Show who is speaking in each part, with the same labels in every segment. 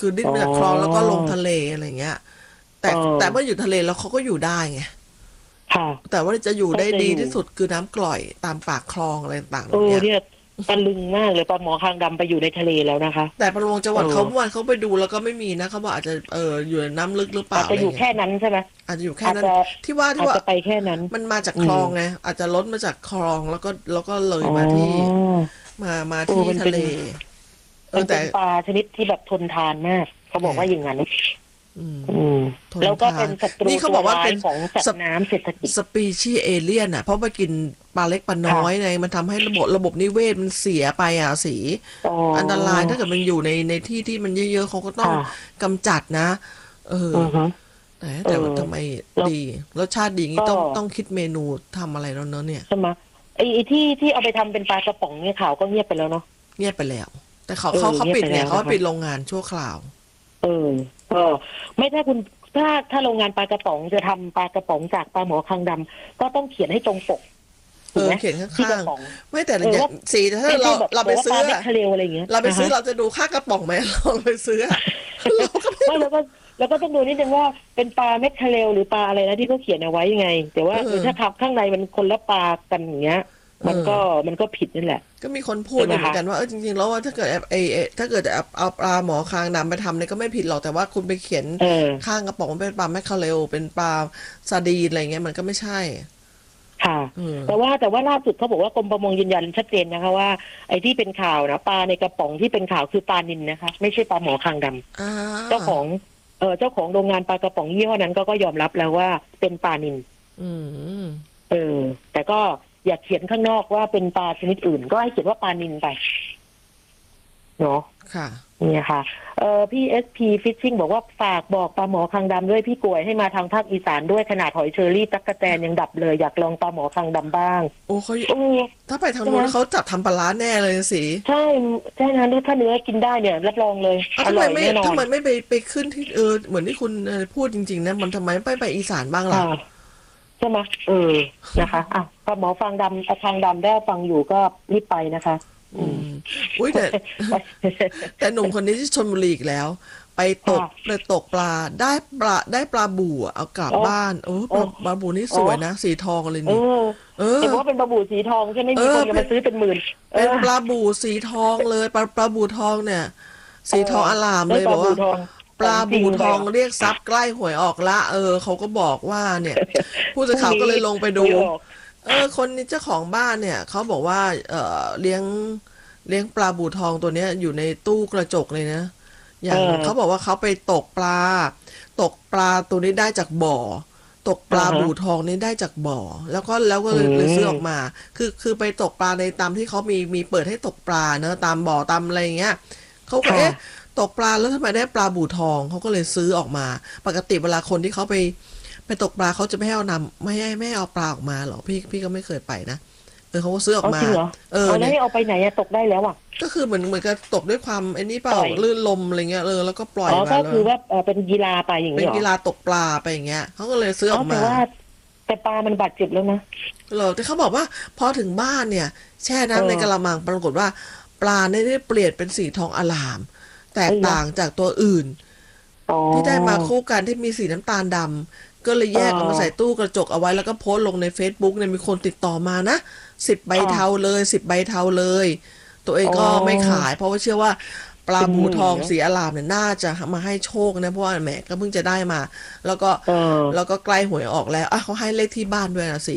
Speaker 1: คือดิ้น
Speaker 2: อ๋อ
Speaker 1: มาจากคลองแล้วก็ลงทะเลอะไรเงี้ยแต่
Speaker 2: เออ
Speaker 1: แต่เมื่ออยู่ทะเลแล้วเขาก็อยู่ได้ไง
Speaker 2: ค่ะ
Speaker 1: แต่ว่าจะอยู่ได้
Speaker 2: ก็จะอยู่
Speaker 1: ดีที่สุดคือน้ำกร่อยตามปากคลองอะไรต่างๆเห
Speaker 2: เอ
Speaker 1: ล่าเนี้ย
Speaker 2: อเนี่ยตะลึงมากเลยปลาหมอคางดำไปอยู่ในทะเลแล้วนะคะ
Speaker 1: แต่ประมงจังห
Speaker 2: เออ
Speaker 1: วัดเขาเมื่อวานเขาไปดูแล้วก็ไม่มีนะเขาบอกอาจจะอยู่ในน้ำลึกหรือเปล่า
Speaker 2: อาจจะอยู่แค่
Speaker 1: อะไรเงี้ย
Speaker 2: นั้นใช่ไหม
Speaker 1: อาจจะอยู่แค่นั้น
Speaker 2: อาจจะ
Speaker 1: ที่ว่า
Speaker 2: ไปแค่นั้น
Speaker 1: มันมาจาก
Speaker 2: อืม
Speaker 1: คลองไงอาจจะล้นมาจากคลองแล้วก็เลย
Speaker 2: อ๋อ
Speaker 1: มาที่มา
Speaker 2: โอ้
Speaker 1: ที่ทะเลแต่
Speaker 2: มันเป็นปลาชนิดที่แบบทนทานมากเขา
Speaker 1: แห
Speaker 2: บอกว่าอย่าง
Speaker 1: ม
Speaker 2: นั้น
Speaker 1: อืม
Speaker 2: อืม
Speaker 1: ทน
Speaker 2: แล้วก็
Speaker 1: ทาน
Speaker 2: เป็นศัตรู
Speaker 1: นี่เขา
Speaker 2: ตัวร้าย
Speaker 1: บอกว่าเป็น
Speaker 2: ของสัต
Speaker 1: ส
Speaker 2: ว์น้ำเศรษฐกิจ
Speaker 1: สปีชีส์เอเลียนอ่ะเพราะไปกินปลาเล็กปลาน้อย
Speaker 2: ค่ะ
Speaker 1: ไงมันทำให้ระบบนิเวศมันเสียไปอ่ะสี
Speaker 2: อ๋อ
Speaker 1: อันตรายถ้าเกิดมันอยู่ในที่ที่มันเยอะๆเขาก็ต้อง
Speaker 2: ค่ะ
Speaker 1: กำจัดนะเออ
Speaker 2: อือฮึเอ
Speaker 1: แต่
Speaker 2: อ
Speaker 1: ทำไม
Speaker 2: แล้ว
Speaker 1: ดีรสชาติดีงี้
Speaker 2: ก็
Speaker 1: ต้องคิดเมนูทำอะไรแล้วเนอะเนี่ย
Speaker 2: ใช่ไหมไอ้ที่เอาไปทำเป็นปลากระป๋องเนี่ยข่าวก็เงียบไปแล้วเนาะ
Speaker 1: เงียบไปแล้วแต่เขา
Speaker 2: เออ
Speaker 1: เขาเขา
Speaker 2: เงียบไป
Speaker 1: ปิดเนี่ยเขา
Speaker 2: แล้วนะคะ
Speaker 1: ปิดโรงงานชั่วคราว
Speaker 2: เออเออไม่ถ้าคุณถ้าโรงงานปลากระป๋องจะทำปลากระป๋องจากปลาหมอคางดำก็ต้องเขียนให้ตรงปกถูกไหม
Speaker 1: เขียน
Speaker 2: ที่ก
Speaker 1: ข้าง
Speaker 2: ระป๋อง
Speaker 1: ๆไม่แต่อย่าง
Speaker 2: ว่า
Speaker 1: สีถ้า
Speaker 2: ไม่ใช่
Speaker 1: เรา
Speaker 2: แบบ
Speaker 1: เรา
Speaker 2: บอกว่าปลา
Speaker 1: ไปซื้อ
Speaker 2: เม็ดทะเลอะไรอย่างเงี้ย
Speaker 1: เราไป
Speaker 2: นะคะ
Speaker 1: ซื้อเราจะดูค่ากระป๋องไหมเราไปซื้อเราก็ไม่
Speaker 2: ไม่แล้วก็ต้องดูนิดนึงว่าเป็นปลาเม็ดทะเลหรือปลาอะไรนะที่เขาเขียนเอาไว้ยังไงแต่ว่าถ้าขับข้างในมันคนละปลากันอย่างเงี้ย
Speaker 1: เออ
Speaker 2: มันก็ผิดนั่นแหละ
Speaker 1: ก็มีคนพูด
Speaker 2: ใช่ไหมคะ
Speaker 1: อยู่เหมือนกันว่าจริงๆแล้วว่าถ้าเกิดถ้าเกิดเอาปลาหมอคางดำไปทำเนี่ยก็ไม่ผิดหรอกแต่ว่าคุณไปเขียน
Speaker 2: เออ
Speaker 1: ข้างกระป๋องเป็นปลาแมคคาเรลเป็นปลาซาดีนอะไรเงี้ยมันก็ไม่ใช่
Speaker 2: ค่ะ
Speaker 1: เออ
Speaker 2: แต่ว่าล่าสุดเขาบอกว่ากรมประมงยืนยันชัดเจนนะคะว่าไอ้ที่เป็นข่าวนะปลาในกระป๋องที่เป็นข่าวคือปลานิลนะคะไม่ใช่ปลาหมอคางด
Speaker 1: อ่
Speaker 2: ำเจ้าข
Speaker 1: า
Speaker 2: องเจ้าของโรงงานปลากระป๋องยี่ห้อนั้นก็ยอมรับแล้วว่าเป็นปลานิล
Speaker 1: อืม
Speaker 2: เออแต่ก็อย่าเขียนข้างนอกว่าเป็นปลาชนิดอื่นก็ให้เขียนว่าปลานิลไปเนาะ
Speaker 1: ค่ะ
Speaker 2: เนี่ยค่ะพี่เอสพีฟิชชิงบอกว่าฝากบอกปลาหมอคางดำด้วยพี่กวยให้มาทางภาคอีสานด้วยขนาดหอยเชอรี่ตั๊กแตนยังดับเลยอยากลองปลาหมอคางดำบ้าง
Speaker 1: โอ้เขา
Speaker 2: โอ้
Speaker 1: ถ้าไปทาง
Speaker 2: ใช่ไหม
Speaker 1: นู้นเขาจับทำปลาร้าแน่เลยสิ
Speaker 2: ใช่ใช่นะถ้าเนื้อกินได้เนี่ยรับรองเลย
Speaker 1: เอา
Speaker 2: อร่อย
Speaker 1: ทำไมไม่
Speaker 2: แน่นอน
Speaker 1: ทำไมไม่ไปขึ้นที่เหมือนที่คุณพูดจริงๆนะมันทำไมไม่ไปอีสานบ้างล่ะ
Speaker 2: ค่ะใช่ไหมนะคะอ่ะปลาหมอฟางดำคางดำได้ฟังอยู่ก็รีบไปนะคะ
Speaker 1: อืมอุ้ยแต่หนุ่มคนนี้ที่ชลบุรีอีกแล้วไปตก
Speaker 2: ค่ะ
Speaker 1: ไปตกปลาได้ปลาบู่อะเอากลับ
Speaker 2: อ๋อ
Speaker 1: บ้าน
Speaker 2: อ๋อ
Speaker 1: ปลาบู่นี่
Speaker 2: อ๋อ
Speaker 1: สวยนะสีทองเลย
Speaker 2: เอ
Speaker 1: นี่
Speaker 2: อ
Speaker 1: เออ
Speaker 2: เห็นว่าเป็นปลาบู่สีทองใช่ไหม
Speaker 1: เอ
Speaker 2: มีคนจะ
Speaker 1: อ
Speaker 2: มาซื้อเป็นหมื่น
Speaker 1: เป็นปลาบู่สีทองเลยปลาบู่ทองเนี่ย
Speaker 2: เออ
Speaker 1: สีทองอลาม
Speaker 2: ได้ปลา
Speaker 1: เลยบอกว่า
Speaker 2: บู่ทอง
Speaker 1: ปลา
Speaker 2: ของจริ
Speaker 1: บูทอง
Speaker 2: งไปอ่ะ
Speaker 1: เรียกทรัพย์ใกล้หวยออกละเขาก็บอกว่าเนี่ยผู้สื่อข่าวก็
Speaker 2: พรุ่งนี้
Speaker 1: เลยลงไปดู
Speaker 2: หวยออก
Speaker 1: คนนี้เจ้าของบ้านเนี่ยเขาบอกว่าเลี้ยงปลาบูทองตัวเนี้ยอยู่ในตู้กระจกเลยนะอ
Speaker 2: เอ
Speaker 1: ย่างเขาบอก
Speaker 2: อ
Speaker 1: ว่าเขาไปตกปลาตัวนี้ได้จากบ่อตกป
Speaker 2: อ่าฮะ
Speaker 1: ลาบูทองนี้ได้จากบ่อแล้วก็
Speaker 2: อื
Speaker 1: เลยซื้อออก
Speaker 2: ม
Speaker 1: มาคือไปตกปลาในตามที่เขามีเปิดให้ตกปลาเนอะตามบ่อตามอะไรอย่างเงี้ยเขาก็
Speaker 2: ค่ะ
Speaker 1: ตกปลาแล้วทำไมได้ปลาบู่ทองเขาก็เลยซื้อออกมาปกติเวลาคนที่เขาไปตกปลาเขาจะไม่ให้เอานำไม่ให้เอาปลาออกมาหรอกพี่ก็ไม่เคยไปนะเขาก็ซื้อออกมา
Speaker 2: เอาจริงเหรอเอาแล้ว
Speaker 1: เนี่ย
Speaker 2: ให้เอาไปไหนอะตกได้แล้วอะ
Speaker 1: ก็คือเหมือนกับตกด้วยความไอ้นี่เป
Speaker 2: ปล่อย
Speaker 1: ล่าลื่นลมอะไรเงี้ยแล้วก็ปล่อยมา
Speaker 2: ก็
Speaker 1: แล้ว
Speaker 2: คือว่าเป็นกีฬาไปอย่าง
Speaker 1: เป็น
Speaker 2: นี้เหรอ
Speaker 1: กีฬาตกปลาไปอย่างเงี้ยเขาก็เลยซื้อออกมา
Speaker 2: แต่ว่าแต่ปลามันบาดเจ็บแล้วนะ
Speaker 1: แต่เขาบอกว่าพอถึงบ้านเนี่ยแช่
Speaker 2: เอ
Speaker 1: น้ำใน
Speaker 2: อ
Speaker 1: กะละมังปรากฏว่าปลาเนี่ยได้เปลี่ยนเป็นสีทองอลามแตก
Speaker 2: เอ้ยเหรอ
Speaker 1: ต่างจากตัวอื่น
Speaker 2: อ๋อ
Speaker 1: ที่ได้มาคู่กันที่มีสีน้ำตาลดำก็เลย
Speaker 2: เอ
Speaker 1: แยกเอามาใส่
Speaker 2: อ
Speaker 1: ตู้กระจกเอาไว้แล้วก็โพสต์ลงใน Facebook เนี่ยมีคนติดต่อมานะ10 ใบเทาเลย10 ใบเทาเลยตัวเอง
Speaker 2: อ๋
Speaker 1: ก็ไม่ขาย
Speaker 2: อ
Speaker 1: เพราะว่าเชื่อว่าปลา
Speaker 2: เป็น
Speaker 1: บูทอง
Speaker 2: หมื่นนะ
Speaker 1: สีอลามเนี่ยน่าจะมาให้โชคนะเพราะว่าแหมก็เพิ่งจะได้มาแล้วก็
Speaker 2: เออ
Speaker 1: แล้วก็ใกล้หวยออกแล้วเขาให้เลขที่บ้านด้วยนะ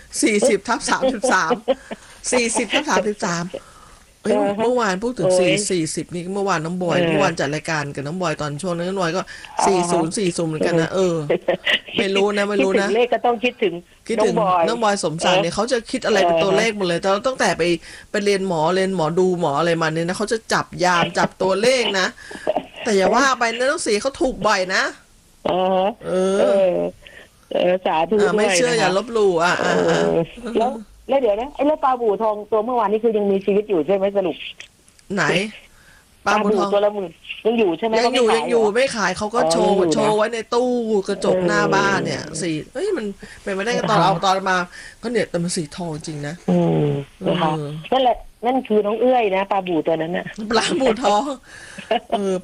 Speaker 1: 40/3340/33
Speaker 2: เออ
Speaker 1: เมื่อวานพูดถึ
Speaker 2: โอ้
Speaker 1: ง
Speaker 2: ย
Speaker 1: 40นี่เมื่อวานน้องบอยเมื่อวาน
Speaker 2: เออ
Speaker 1: จัดรายการกับน้องบอยตอนช่วงนั้นน้องบอยก็
Speaker 2: อ๋อ
Speaker 1: 4040เหมือนกันนะไม่รู้นะไม่
Speaker 2: คิด
Speaker 1: รู้นะ
Speaker 2: ถึงเลขก็ต้องคิดถึง
Speaker 1: คิดถึง
Speaker 2: น้องบอย
Speaker 1: น้องบอยสม
Speaker 2: เออ
Speaker 1: ศักดิ์เนี่ยเขาจะคิดอะไร
Speaker 2: เออ
Speaker 1: เป็นตัว
Speaker 2: ฮะ
Speaker 1: เลขหมดเลยแต่ตั้งแต่ไปเรียนหมอดูหมออะไรมาเนี่ยนะเขาจะจับยามจับตัวเลขนะแต่อย่าว่าไปนะน้องสีเขาถูกบ่อยนะ
Speaker 2: เออ
Speaker 1: เอ
Speaker 2: เออ
Speaker 1: อ
Speaker 2: สาธุด้
Speaker 1: ไม่เชื่ออย่า
Speaker 2: วยนะคะ
Speaker 1: ลบหลู่
Speaker 2: เออแล้วแล้วเดี๋ยวนะไอ้เรื่องปลาบู่ทองตัวเมื่อวานนี้คือยังมีชีวิตอยู่ใช่ไหมสรุป
Speaker 1: ไหนป
Speaker 2: ปลาบู่
Speaker 1: ลาบูทอง
Speaker 2: ตัวละหมื่นยังอยู่ใช่ไหม
Speaker 1: ยัง
Speaker 2: เขา
Speaker 1: อยู่ยัง
Speaker 2: ไม่ขายเหรอ
Speaker 1: อยู่ไม่ขายเขาก็
Speaker 2: อ๋อ
Speaker 1: โชว์
Speaker 2: ยังอยู่นะ
Speaker 1: ไว้ในตู้กระจ
Speaker 2: เอ
Speaker 1: กหน้าบ้านเนี่ย
Speaker 2: อ
Speaker 1: มันเป็นไม่ได้ก็ตอน
Speaker 2: นะคะ
Speaker 1: มาก็เนี่ยแต่มันสีทองจริงนะ
Speaker 2: อืม
Speaker 1: เอ
Speaker 2: นะคะ
Speaker 1: อ
Speaker 2: นั่นแหละนั่นคือน้องเอื้อยนะปลาบู่ตัวนั้นน่ะ
Speaker 1: ปลาบูทอง